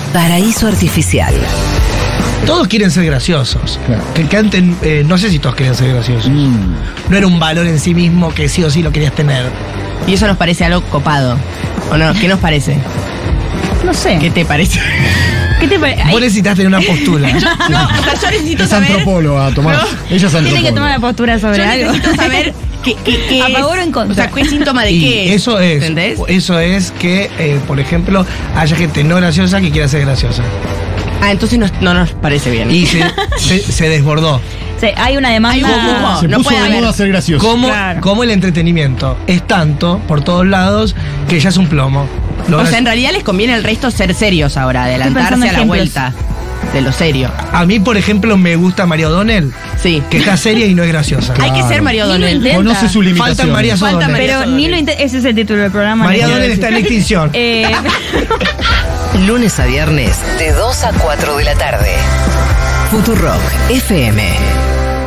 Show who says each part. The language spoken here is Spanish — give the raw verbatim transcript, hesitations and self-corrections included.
Speaker 1: Paraíso Artificial.
Speaker 2: Todos quieren ser graciosos.
Speaker 3: Claro.
Speaker 2: Que canten, eh, no sé si todos querían ser graciosos.
Speaker 3: Mm.
Speaker 2: No era un valor en sí mismo que sí o sí lo querías tener.
Speaker 4: Y eso nos parece algo copado. ¿O no? ¿Qué nos parece?
Speaker 5: No sé.
Speaker 4: ¿Qué te parece?
Speaker 5: ¿Qué te parece?
Speaker 2: Vos necesitas tener una postura.
Speaker 4: No, o sea, yo necesito
Speaker 3: Es
Speaker 4: saber.
Speaker 3: antropóloga, Tomás.
Speaker 4: No.
Speaker 3: Ella es antropóloga.
Speaker 5: Tiene que tomar la postura sobre
Speaker 4: Yo
Speaker 5: algo.
Speaker 4: necesito saber qué, qué, qué
Speaker 5: ¿A
Speaker 4: es.
Speaker 5: favor o en contra?
Speaker 4: O sea, qué síntoma de
Speaker 2: Y
Speaker 4: qué es.
Speaker 2: eso es.
Speaker 4: ¿Entendés?
Speaker 2: Eso es que, eh, por ejemplo, haya gente no graciosa que quiera ser graciosa.
Speaker 4: Ah, entonces no, no nos parece bien.
Speaker 2: Y se, se, se desbordó.
Speaker 5: Sí, hay una demanda.
Speaker 4: Hay un humo.
Speaker 3: Se
Speaker 4: No
Speaker 3: puso
Speaker 4: puede
Speaker 3: de
Speaker 4: haber.
Speaker 3: moda ser gracioso.
Speaker 2: Como,
Speaker 5: Claro.
Speaker 2: como el entretenimiento es tanto por todos lados que ya es un plomo. Lo
Speaker 4: O sea,
Speaker 2: gra-
Speaker 4: en realidad les conviene el resto ser serios ahora, adelantarse
Speaker 5: pensando
Speaker 4: a la
Speaker 5: ejemplos.
Speaker 4: vuelta de lo serio.
Speaker 2: A mí, por ejemplo, me gusta María O'Donnell,
Speaker 4: Sí.
Speaker 2: que está seria y no es graciosa.
Speaker 4: Hay que ser María
Speaker 5: Ni lo
Speaker 4: O'Donnell.
Speaker 5: intenta.
Speaker 3: Conoce su limitación.
Speaker 2: Faltan María
Speaker 4: Falta
Speaker 2: O'Donnell.
Speaker 4: María-
Speaker 5: Pero ni lo inte- ese es el título del programa.
Speaker 2: María
Speaker 5: no quiero
Speaker 2: O'Donnell
Speaker 5: decir.
Speaker 2: está en extinción.
Speaker 5: Eh,
Speaker 1: Lunes a viernes, de dos a cuatro de la tarde. Futurock F M.